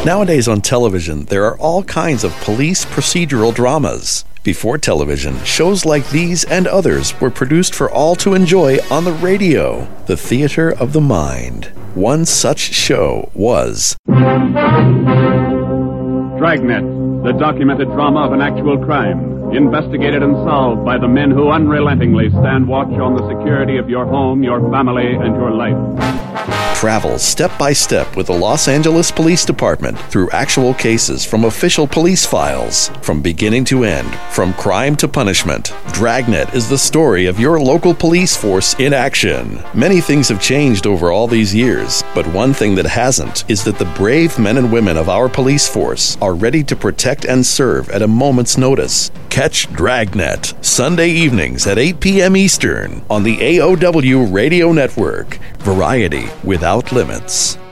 Nowadays on television, there are all kinds of police procedural dramas. Before television, shows like these and others were produced for all to enjoy on the radio. The Theater of the Mind. One such show was Dragnet, the documented drama of an actual crime, investigated and solved by the men who unrelentingly stand watch on the security of your home, your family, and your life. Travel step by step with the Los Angeles Police Department through actual cases from official police files. From beginning to end, from crime to punishment, Dragnet is the story of your local police force in action. Many things have changed over all these years, but one thing that hasn't is that the brave men and women of our police force are ready to protect and serve at a moment's notice. Catch Dragnet, Sunday evenings at 8 p.m. Eastern on the AOW Radio Network. Variety without limits.